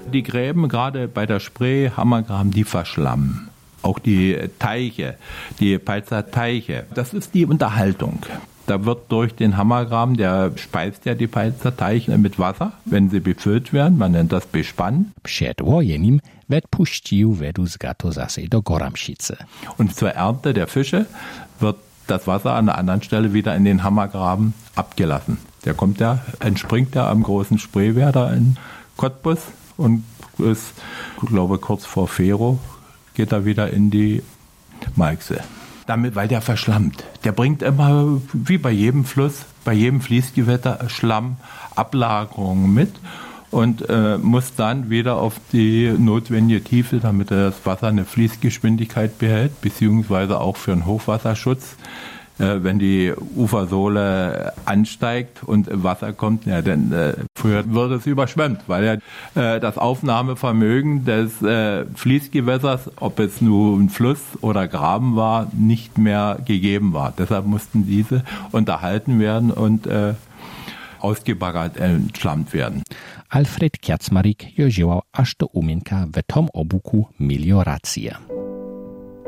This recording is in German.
Die Gräben, gerade bei der Spree, Hammergraben, die verschlammen. Auch die Teiche, die Peitzer Teiche. Das ist die Unterhaltung. Da wird durch den Hammergraben, der speist ja die Peitzer Teiche mit Wasser, wenn sie befüllt werden. Man nennt das Bespann. Przed wojeniem puścił wedu z gato zase do Goramschice. Und zur Ernte der Fische wird das Wasser an der anderen Stelle wieder in den Hammergraben abgelassen. Entspringt ja am großen Spreewerder in Cottbus und ist, ich glaube, kurz vor Fero geht er wieder in die Malxe. Damit, weil der verschlammt. Der bringt immer, wie bei jedem Fluss, bei jedem Fließgewitter, Schlamm, Ablagerungen mit und muss dann wieder auf die notwendige Tiefe, damit das Wasser eine Fließgeschwindigkeit behält, beziehungsweise auch für einen Hochwasserschutz. Wenn die Ufersohle ansteigt und Wasser kommt, ja, dann früher wird es überschwemmt, weil ja das Aufnahmevermögen des Fließgewässers, ob es nun ein Fluss oder Graben war, nicht mehr gegeben war. Deshalb mussten diese unterhalten werden und ausgebaggert, entschlammt werden. Alfred Kjacmarik je želal až do umienka v tom obuku melioracije.